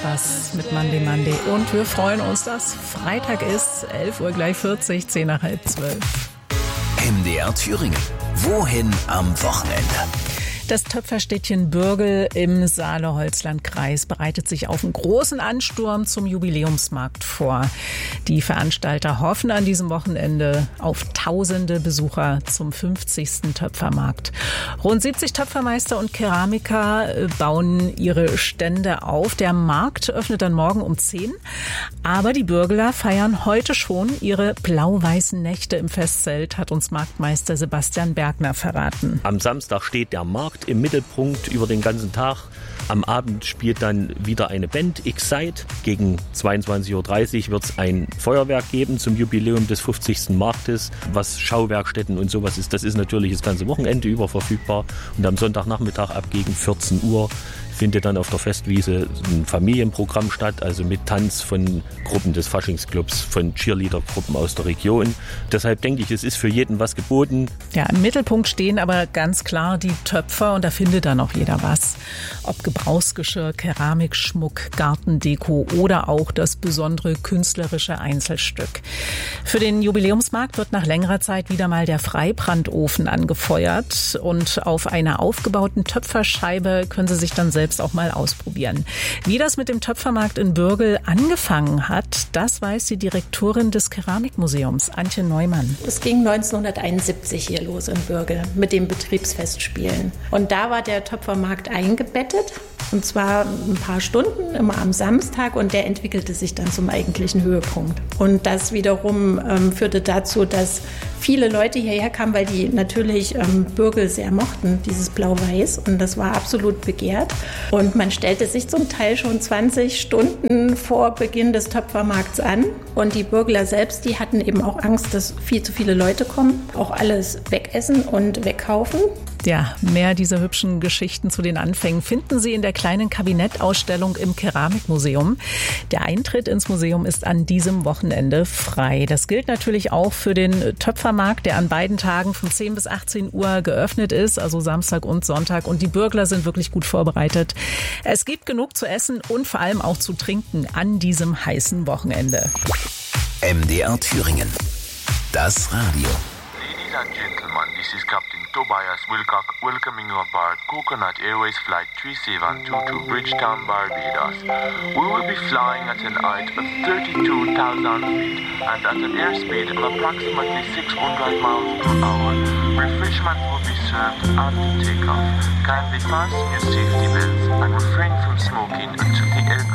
Was mit Monday. Und wir freuen uns, dass Freitag ist, 11 Uhr gleich 40, 10 nach halb 12. MDR Thüringen. Wohin am Wochenende? Das Töpferstädtchen Bürgel im Saale-Holzland-Kreis bereitet sich auf einen großen Ansturm zum Jubiläumsmarkt vor. Die Veranstalter hoffen an diesem Wochenende auf tausende Besucher zum 50. Töpfermarkt. Rund 70 Töpfermeister und Keramiker bauen ihre Stände auf. Der Markt öffnet dann morgen um 10. Aber die Bürgeler feiern heute schon ihre blau-weißen Nächte im Festzelt, hat uns Marktmeister Sebastian Bergner verraten. Am Samstag steht der Markt im Mittelpunkt über den ganzen Tag. Am Abend spielt dann wieder eine Band, Excite. Gegen 22.30 Uhr wird es ein Feuerwerk geben zum Jubiläum des 50. Marktes. Was Schauwerkstätten und sowas ist, das ist natürlich das ganze Wochenende über verfügbar. Und am Sonntagnachmittag ab gegen 14 Uhr findet dann auf der Festwiese ein Familienprogramm statt, also mit Tanz von Gruppen des Faschingsclubs, von Cheerleader-Gruppen aus der Region. Deshalb denke ich, es ist für jeden was geboten. Ja, im Mittelpunkt stehen aber ganz klar die Töpfer und da findet dann auch jeder was. Ob Gebrauchsgeschirr, Keramikschmuck, Gartendeko oder auch das besondere künstlerische Einzelstück. Für den Jubiläumsmarkt wird nach längerer Zeit wieder mal der Freibrandofen angefeuert und auf einer aufgebauten Töpferscheibe können Sie sich dann selbst auch mal ausprobieren. Wie das mit dem Töpfermarkt in Bürgel angefangen hat, das weiß die Direktorin des Keramikmuseums, Antje Neumann. Es ging 1971 hier los in Bürgel mit den Betriebsfestspielen. Und da war der Töpfermarkt eingebettet. Und zwar ein paar Stunden, immer am Samstag. Und der entwickelte sich dann zum eigentlichen Höhepunkt. Und das wiederum führte dazu, dass viele Leute hierher kamen, weil die natürlich Bürgel sehr mochten, dieses Blau-Weiß. Und das war absolut begehrt. Und man stellte sich zum Teil schon 20 Stunden vor Beginn des Töpfermarkts an. Und die Bürgler selbst, die hatten eben auch Angst, dass viel zu viele Leute kommen, auch alles wegessen und wegkaufen. Ja, mehr dieser hübschen Geschichten zu den Anfängen finden Sie in der kleinen Kabinettausstellung im Keramikmuseum. Der Eintritt ins Museum ist an diesem Wochenende frei. Das gilt natürlich auch für den Töpfermarkt, der an beiden Tagen von 10 bis 18 Uhr geöffnet ist, also Samstag und Sonntag. Und die Bürgler sind wirklich gut vorbereitet. Es gibt genug zu essen und vor allem auch zu trinken an diesem heißen Wochenende. MDR Thüringen. Das Radio. Ladies and gentlemen, this is Captain Tobias Wilcock welcoming you aboard Coconut Airways Flight 3722 to Bridgetown, Barbados. We will be flying at an height of 32,000 feet and at an airspeed of approximately 600 miles per hour. Refreshment will be served after takeoff. Kindly fasten your safety belts and refrain from smoking until the aircraft